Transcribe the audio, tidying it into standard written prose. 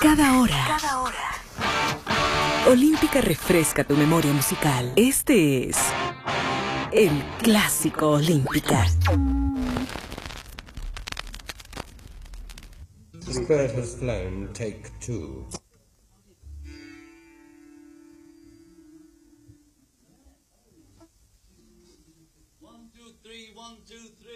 Cada hora. Olímpica refresca tu memoria musical. Este es el Clásico Olímpica. The bird has flown, take 2.